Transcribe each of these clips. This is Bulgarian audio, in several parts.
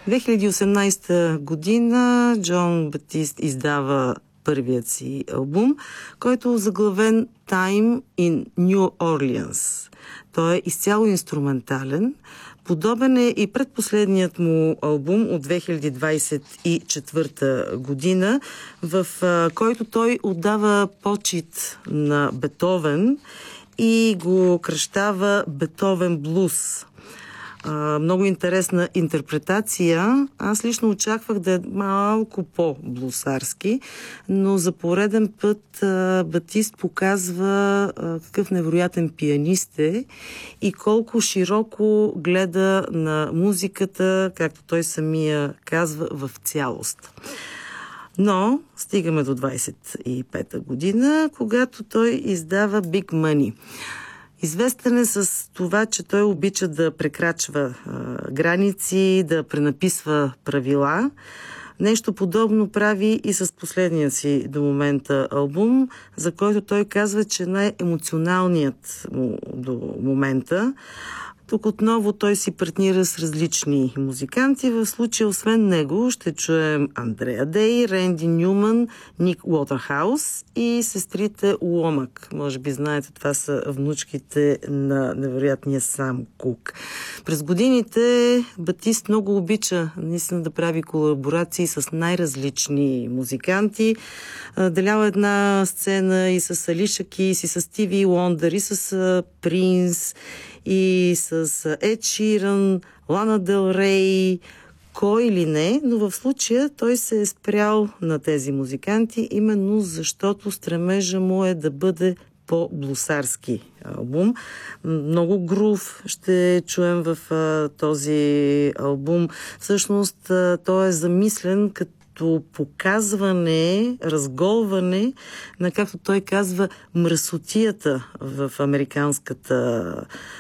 2018 година Джон Батист издава първият си албум, който е заглавен Time in New Orleans. Той е изцяло инструментален. Подобен е и предпоследният му албум от 2024 година, в който той отдава почит на Бетовен и го кръщава Бетовен блуз. Много интересна интерпретация. Аз лично очаквах да е малко по-блусарски, но за пореден път Батист показва какъв невероятен пианист е и колко широко гледа на музиката, както той самия казва, в цялост. Но стигаме до 25-та година, когато той издава Big Money. Известен е с това, че той обича да прекрачва граници, да пренаписва правила. Нещо подобно прави и с последния си до момента албум, за който той казва, че най-емоционалният му до момента. Тук отново той си партнира с различни музиканти. В случая, освен него, ще чуем Андреа Дей, Ренди Нюман, Ник Уотерхаус и сестрите Уомак. Може би знаете, това са внучките на невероятния Сам Кук. През годините Батист много обича наистина да прави колаборации с най-различни музиканти. Делява една сцена и с Алиша Кейс, и с Стиви Уондър, и с Принс, и с Ед Ширан, Лана Дел Рей, кой или не, но в случая той се е спрял на тези музиканти, именно защото стремежа му е да бъде по-блусарски албум. Много грув ще чуем в този албум. Всъщност той е замислен като показване, разголване на, както той казва, мръсотията в американската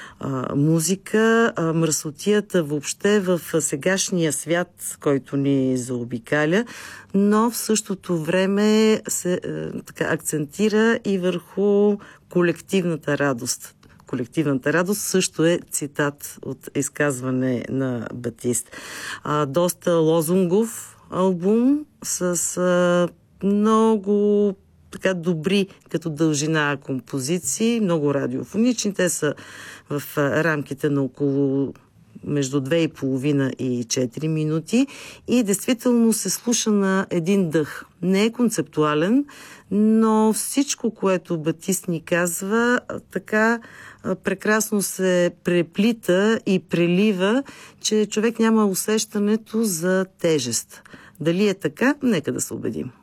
музика, мръсотията въобще в сегашния свят, който ни заобикаля, но в същото време се акцентира и върху колективната радост. Колективната радост също е цитат от изказване на Батист. Доста лозунгов албум с много добри като дължина композиции, много радиофонични. Те са в рамките на около между 2,5 и 4 минути и действително се слуша на един дъх. Не е концептуален, но всичко, което Батист ни казва, така прекрасно се преплита и прелива, че човек няма усещането за тежест. Дали е така? Нека да се убедим.